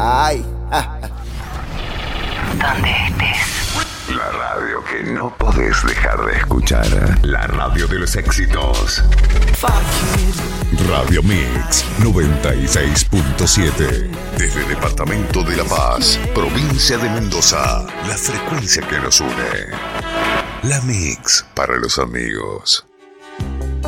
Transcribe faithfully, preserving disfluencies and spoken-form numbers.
Ay. Donde estés. La radio que no podés dejar de escuchar. La radio de los éxitos. Radio Mix noventa y seis punto siete. Desde el departamento de La Paz, provincia de Mendoza. La frecuencia que nos une. La Mix para los amigos.